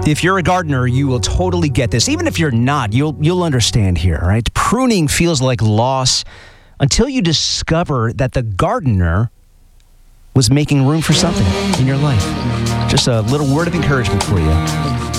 If you're a gardener, you will totally get this. Even if you're not, you'll understand here, right? Pruning feels like loss until you discover that the gardener was making room for something in your life. Just a little word of encouragement for you.